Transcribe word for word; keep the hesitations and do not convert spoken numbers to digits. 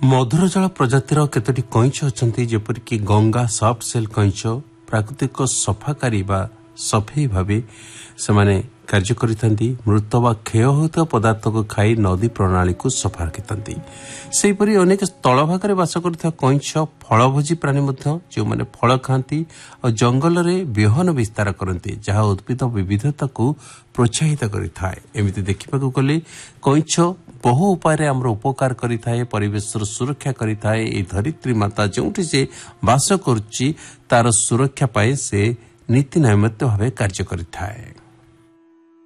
मधुर जल प्रजातिर केतोटी कईंछ अछंती जेपरिक Ganga soft cell कईंछ प्राकृतिक सफाकारी बा सफेई भावे से कार्य करिथंती। मृत वा क्षय होता पदार्थ को खाई नदी प्रणाली को सफा रखिथंती। सेहीपरि अनेक स्थल भागरे बास करथिबा कईंछ फलभोजी प्राणी मध्य जो माने फल खाती और जंगल रे विहन विस्तार करती जहाँ उद्भिद विविधता को प्रोत्साहित करिथाए। एमिति देखिबाकू गले कईंछ बहु उपाय आमर उपकार करिथाए, परिवेशर सुरक्षा करिथाए। ए धरित्री माता जोंठी से बास करुची तार सुरक्षा पाए से नीति नैमित्त भावे कार्य करिथाए।